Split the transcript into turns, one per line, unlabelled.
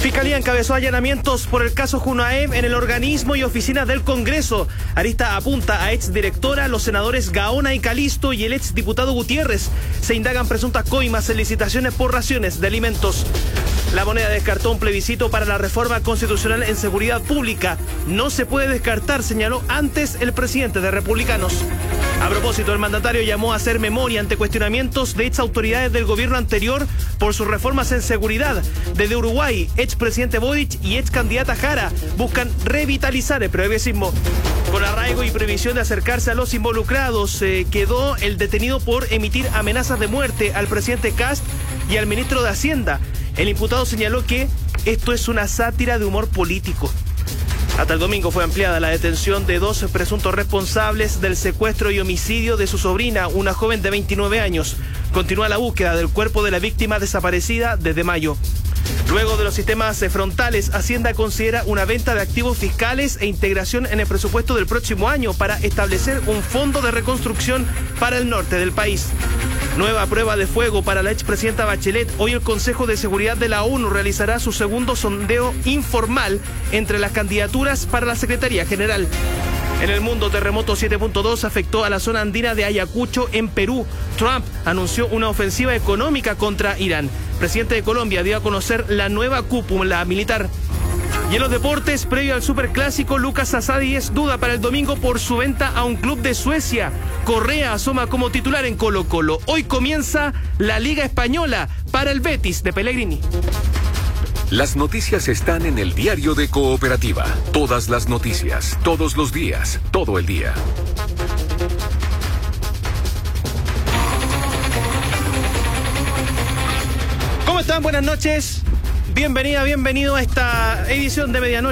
Fiscalía encabezó allanamientos por el caso Junaem en el organismo y oficinas del Congreso. Arista apunta a exdirectora, los senadores Gaona y Calisto y el exdiputado Gutiérrez. Se indagan presuntas coimas en licitaciones por raciones de alimentos. La Moneda descartó un plebiscito para la reforma constitucional en seguridad pública. No se puede descartar, señaló antes el presidente de Republicanos. A propósito, el mandatario llamó a hacer memoria ante cuestionamientos de exautoridades del gobierno anterior por sus reformas en seguridad. Desde Uruguay, expresidente Boric y excandidata Jara buscan revitalizar el progresismo. Con arraigo y previsión de acercarse a los involucrados, quedó el detenido por emitir amenazas de muerte al presidente Kast y al ministro de Hacienda. El imputado señaló que esto es una sátira de humor político. Hasta el domingo fue ampliada la detención de 2 presuntos responsables del secuestro y homicidio de su sobrina, una joven de 29 años. Continúa la búsqueda del cuerpo de la víctima desaparecida desde mayo. Luego de los sistemas frontales, Hacienda considera una venta de activos fiscales e integración en el presupuesto del próximo año para establecer un fondo de reconstrucción para el norte del país. Nueva prueba de fuego para la expresidenta Bachelet. Hoy el Consejo de Seguridad de la ONU realizará su segundo sondeo informal entre las candidaturas para la Secretaría General. En el mundo, terremoto 7.2 afectó a la zona andina de Ayacucho, en Perú. Trump anunció una ofensiva económica contra Irán. El presidente de Colombia dio a conocer la nueva cúpula militar. Y en los deportes, previo al superclásico, Lucas Asadi es duda para el domingo por su venta a un club de Suecia. Correa asoma como titular en Colo-Colo. Hoy comienza la Liga Española para el Betis de Pellegrini.
Las noticias están en el diario de Cooperativa. Todas las noticias, todos los días, todo el día.
¿Cómo están? Buenas noches. Bienvenida, bienvenido a esta edición de Medianoche